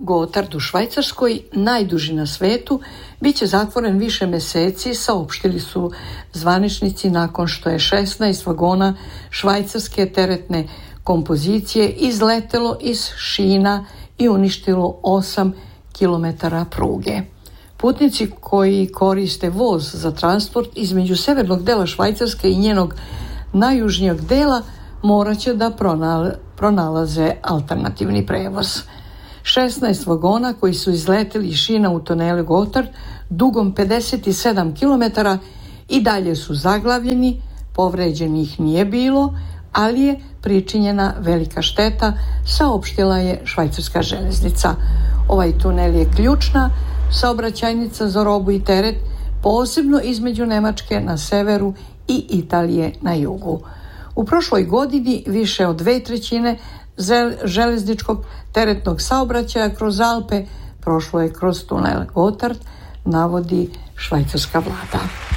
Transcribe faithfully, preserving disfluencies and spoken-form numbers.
Gotthard u Švajcarskoj, najduži na svetu, bit će zatvoren više meseci, saopštili su zvaničnici nakon što je šesnaest vagona švajcarske teretne kompozicije izletelo iz šina i uništilo osam kilometara pruge. Putnici koji koriste voz za transport između severnog dela Švajcarske i njenog najjužnijeg dela morat će da pronalaze alternativni prevoz. šesnaest vagona koji su izleteli iz šina u tunelu Gotthard dugom pedeset sedam kilometara i dalje su zaglavljeni, povređenih nije bilo, ali je pričinjena velika šteta, saopštila je švajcarska železnica. Ovaj tunel je ključna saobraćajnica za robu i teret, posebno između Nemačke na severu i Italije na jugu. U prošloj godini više od dve trećine železničkog teretnog saobraćaja kroz Alpe prošlo je kroz tunel Gotthard, navodi švajcarska vlada.